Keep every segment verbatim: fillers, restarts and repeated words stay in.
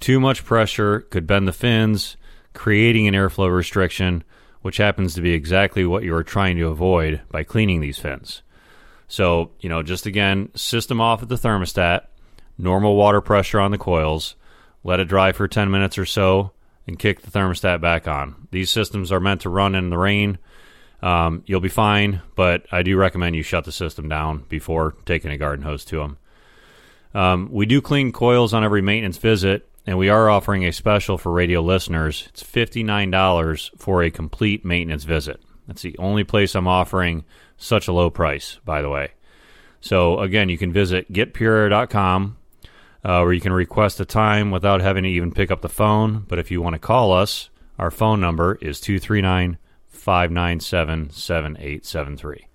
Too much pressure could bend the fins, creating an airflow restriction, which happens to be exactly what you are trying to avoid by cleaning these fins. So, you know, just again, system off at the thermostat, normal water pressure on the coils, let it dry for ten minutes or so, and kick the thermostat back on. These systems are meant to run in the rain. Um, you'll be fine, but I do recommend you shut the system down before taking a garden hose to them. Um, we do clean coils on every maintenance visit, and we are offering a special for radio listeners. It's fifty-nine dollars for a complete maintenance visit. That's the only place I'm offering such a low price, by the way. So, again, you can visit get pure air dot com, uh, where you can request a time without having to even pick up the phone. But if you want to call us, our phone number is two three nine, five nine seven, seven eight seven three.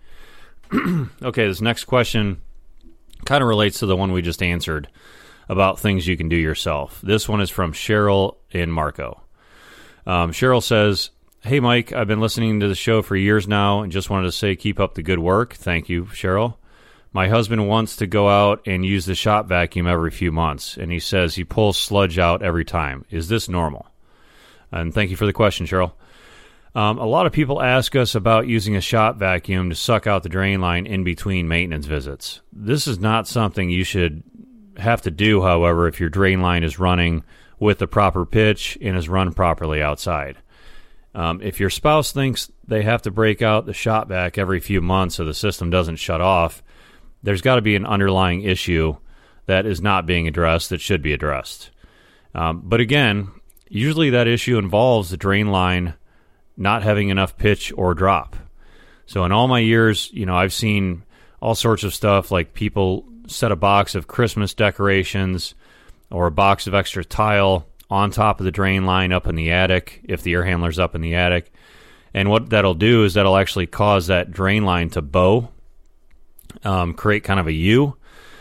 Okay, this next question kind of relates to the one we just answered about things you can do yourself. This one is from Cheryl in Marco. Um, Cheryl says, "Hey, Mike, I've been listening to the show for years now and just wanted to say keep up the good work." Thank you, Cheryl. "My husband wants to go out and use the shop vacuum every few months, and he says he pulls sludge out every time. Is this normal?" And thank you for the question, Cheryl. Um, a lot of people ask us about using a shop vacuum to suck out the drain line in between maintenance visits. This is not something you should have to do, however, if your drain line is running with the proper pitch and is run properly outside. Um, if your spouse thinks they have to break out the shop vac every few months so the system doesn't shut off, there's got to be an underlying issue that is not being addressed that should be addressed. Um, but again, usually that issue involves the drain line not having enough pitch or drop. So in all my years, you know, I've seen all sorts of stuff like people set a box of Christmas decorations or a box of extra tile on top of the drain line up in the attic if the air handler's up in the attic. And what that'll do is that'll actually cause that drain line to bow, um, create kind of a U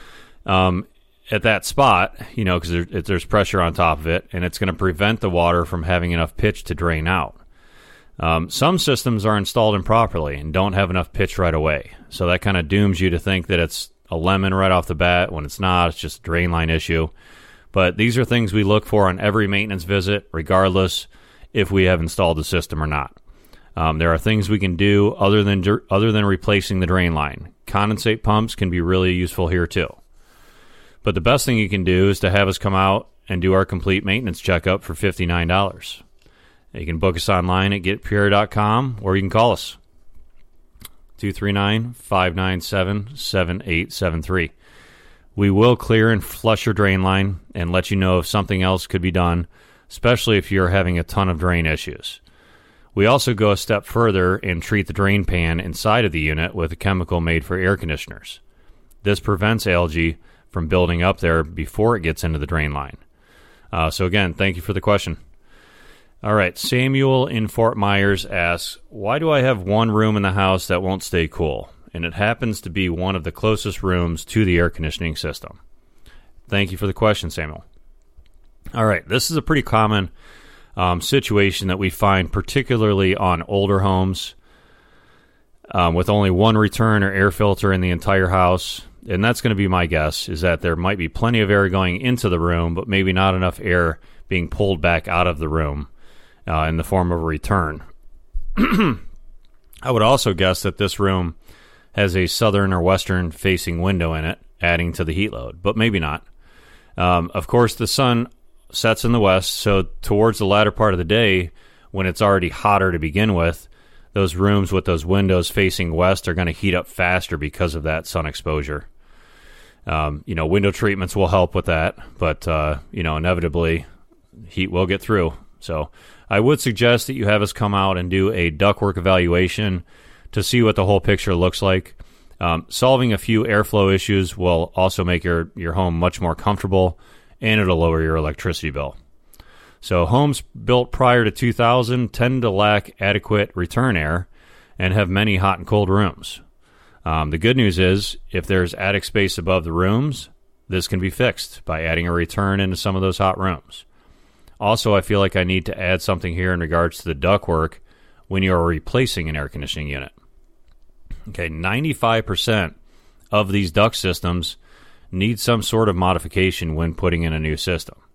um, at that spot, you know, because there, there's pressure on top of it, and it's going to prevent the water from having enough pitch to drain out. Um, some systems are installed improperly and don't have enough pitch right away. So that kind of dooms you to think that it's a lemon right off the bat when it's not. It's just a drain line issue. But these are things we look for on every maintenance visit, regardless if we have installed the system or not. Um, there are things we can do other than other than replacing the drain line. Condensate pumps can be really useful here too. But the best thing you can do is to have us come out and do our complete maintenance checkup for fifty-nine dollars. You can book us online at get pure air dot com, or you can call us, two three nine, five nine seven, seven eight seven three. We will clear and flush your drain line and let you know if something else could be done, especially if you're having a ton of drain issues. We also go a step further and treat the drain pan inside of the unit with a chemical made for air conditioners. This prevents algae from building up there before it gets into the drain line. Uh, so again, thank you for the question. All right, Samuel in Fort Myers asks, "Why do I have one room in the house that won't stay cool? And it happens to be one of the closest rooms to the air conditioning system." Thank you for the question, Samuel. All right, this is a pretty common um, situation that we find particularly on older homes um, with only one return or air filter in the entire house. And that's going to be my guess, is that there might be plenty of air going into the room, but maybe not enough air being pulled back out of the room uh, in the form of a return. I would also guess that this room has a southern or western facing window in it, adding to the heat load, but maybe not. Um, of course, the sun sets in the west, so towards the latter part of the day, when it's already hotter to begin with, those rooms with those windows facing west are going to heat up faster because of that sun exposure. Um, you know, window treatments will help with that, but, uh, you know, inevitably, heat will get through. So I would suggest that you have us come out and do a ductwork evaluation to see what the whole picture looks like. Um, solving a few airflow issues will also make your, your home much more comfortable, and it'll lower your electricity bill. So homes built prior to two thousand tend to lack adequate return air and have many hot and cold rooms. Um, the good news is, if there's attic space above the rooms, this can be fixed by adding a return into some of those hot rooms. Also, I feel like I need to add something here in regards to the ductwork when you are replacing an air conditioning unit. Okay, ninety-five percent of these duct systems need some sort of modification when putting in a new system.